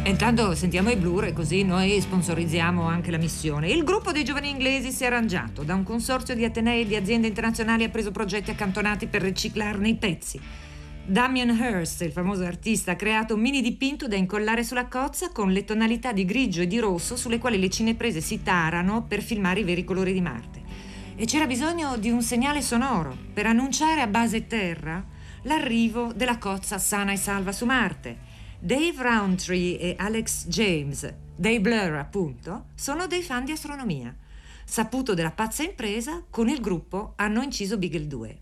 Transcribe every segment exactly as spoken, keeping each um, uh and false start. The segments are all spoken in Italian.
E intanto sentiamo i Blur e così noi sponsorizziamo anche la missione. Il gruppo dei giovani inglesi si è arrangiato. Da un consorzio di atenei e di aziende internazionali ha preso progetti accantonati per riciclarne i pezzi. Damien Hirst, il famoso artista, ha creato un mini dipinto da incollare sulla cozza con le tonalità di grigio e di rosso sulle quali le cineprese si tarano per filmare i veri colori di Marte. E c'era bisogno di un segnale sonoro per annunciare a base terra l'arrivo della cozza sana e salva su Marte. Dave Rowntree e Alex James, dei Blur appunto, sono dei fan di astronomia. Saputo della pazza impresa, con il gruppo hanno inciso Beagle due.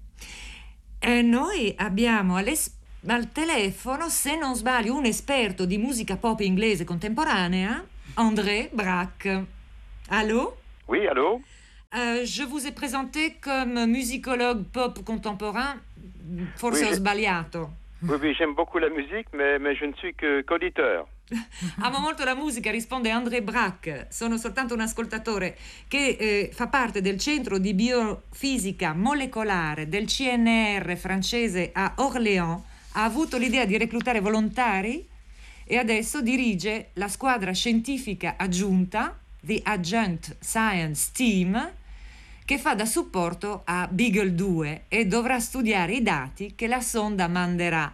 E noi abbiamo all'es- al telefono, se non sbaglio, un esperto di musica pop inglese contemporanea, André Braque. Allô? Oui, allô? Euh, je vous ai présenté comme musicologue pop contemporain. Forse Oui, ho je- sbagliato. Oui, oui, j'aime beaucoup la musique, mais, mais je ne suis que qu'auditeur. Amo molto la musica, risponde André Braque. Sono soltanto un ascoltatore che eh, fa parte del centro di biofisica molecolare del C N R francese a Orléans. Ha avuto l'idea di reclutare volontari e adesso dirige la squadra scientifica aggiunta, The Adjunct Science Team, che fa da supporto a Beagle due e dovrà studiare i dati che la sonda manderà.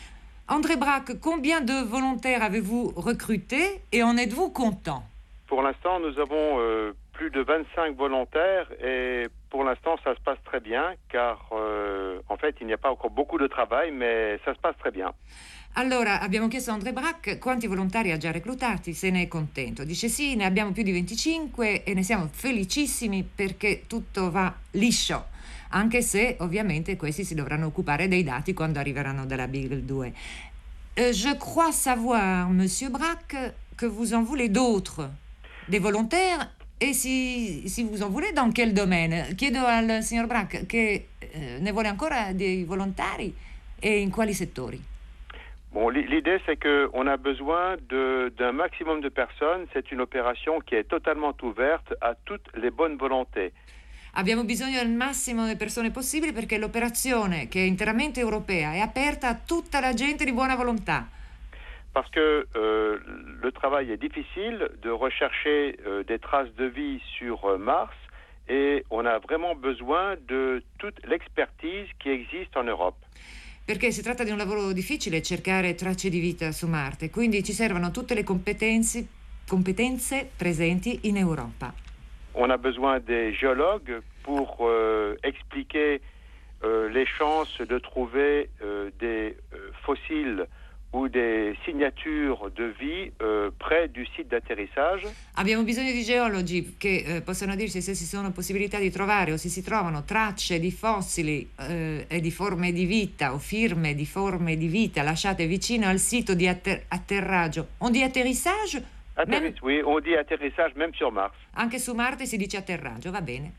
André Braque, combien de volontaires avez-vous recruté et en êtes-vous content? Pour l'instant, nous avons euh, plus de vingt-cinq volontaires et pour l'instant, ça se passe très bien car euh, en fait, il n'y a pas encore beaucoup de travail, mais ça se passe très bien. Allora, abbiamo chiesto a André Braque quanti volontari ha già reclutati, se ne è contento. Dice sì, ne abbiamo più di venticinque e ne siamo felicissimi perché tutto va liscio, anche se ovviamente questi si dovranno occupare dei dati quando arriveranno dalla Beagle due. Euh, je crois savoir, Monsieur Braque, que vous en voulez d'autres, des volontaires, e si, si vous en voulez, dans quel domaine? Chiedo al signor Braque che eh, ne vuole ancora dei volontari e in quali settori? Bon, l'i- l'idée, c'est qu'on a besoin de- d'un maximum de personnes. C'est une opération qui est totalement ouverte à toutes les bonnes volontés. Abbiamo bisogno del massimo di persone possibili perché l'operazione, che è interamente europea, è aperta a tutta la gente di buona volontà. Parce que euh, le travail est difficile de rechercher euh, des traces de vie sur euh, Mars et on a vraiment besoin de toute l'expertise qui existe en Europe. Perché si tratta di un lavoro difficile cercare tracce di vita su Marte, quindi ci servono tutte le competenze, competenze presenti in Europa. On a besoin des géologues pour euh, expliquer euh, les chances de trouver euh, des euh, fossiles ou des signatures de vie euh, près du site d'atterrissage. Abbiamo bisogno di geologi che eh, possano dirci se ci sono possibilità di trovare o se si trovano tracce di fossili eh, e di forme di vita o firme di forme di vita lasciate vicino al sito di atter- atterraggio. On dit atterrissage? Même- Atterriss- oui, on dit atterrissage même sur Mars. Anche su Marte si dice atterraggio, va bene.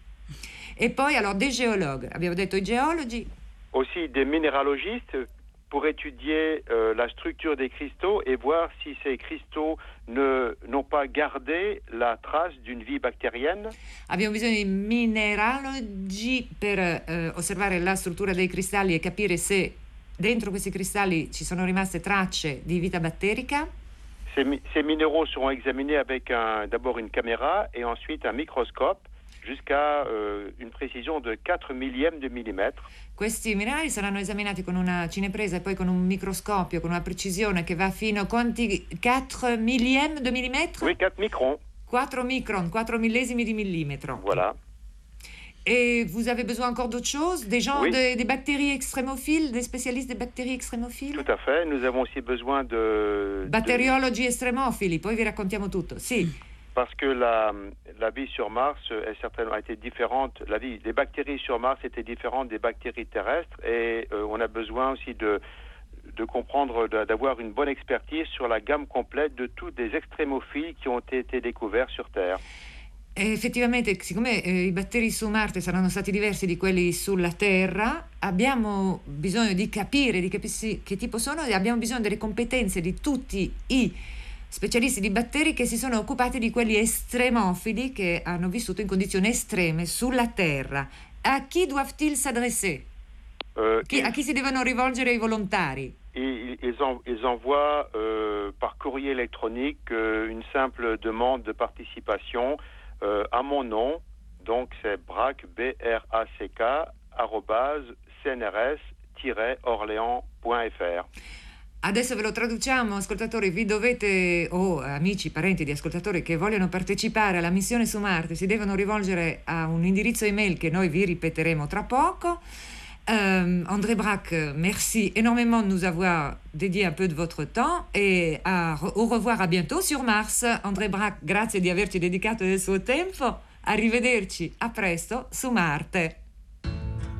E poi allora dei geologhi, abbiamo detto i geologi, Aussi des minéralogistes pour étudier euh, la structure des cristaux et voir si ces cristaux ne, n'ont pas gardé la trace d'une vie bactérienne. abbiamo bisogno di mineralogi per eh, osservare la struttura dei cristalli e capire se dentro questi cristalli ci sono rimaste tracce di vita batterica. Ces, mi- ces minéraux seront examinés avec un, d'abord une caméra et ensuite un microscope jusqu'à euh, une précision de quatre millièmes de millimètre. Questi minerali saranno esaminati con una cinepresa e poi con un microscopio, con una precisione che va fino a quanti? quattro millième de millimetro? Oui, quatre microns. quattro micron, quattro millesimi di millimetro. Voilà. Et vous avez besoin encore d'autres choses? Des gens, Oui. des, des bactéries extrémophiles, des spécialistes des bactéries extrémophiles? Tout à fait. Nous avons aussi besoin de... de- Batteriologi estremofili, poi vi raccontiamo tutto. Sì, Parce que la, la vie sur Mars est certainement a été différente. La vie des bactéries sur Mars était différente des bactéries terrestres et euh, on a besoin aussi de, de comprendre, de- d'avoir une bonne expertise sur la gamme complète de tous les extrémophiles qui ont été découverts sur Terre. e effettivamente, siccome eh, i batteri su Marte saranno stati diversi di quelli sulla Terra, abbiamo bisogno di capire di capirsi che tipo sono e abbiamo bisogno delle competenze di tutti i specialisti di batteri che si sono occupati di quelli estremofili che hanno vissuto in condizioni estreme sulla Terra. A chi doivent-ils s'adresser? Euh, Chi- a chi si devono rivolgere i volontari? ils, ils, en- ils envoient euh, euh, par courrier électronique euh, une simple demande de participation euh, à mon nom. Donc c'est brac, B R A C K, arrobase, C N R S Orléans punto F R. Adesso ve lo traduciamo, ascoltatori, vi dovete, o amici, parenti di ascoltatori che vogliono partecipare alla missione su Marte, si devono rivolgere a un indirizzo email che noi vi ripeteremo tra poco. Euh, André Brack, merci énormément de nous avoir dédié un peu de votre temps e a, au revoir, a bientôt sur Mars. André Brack, grazie di averci dedicato del suo tempo. Arrivederci, a presto su Marte.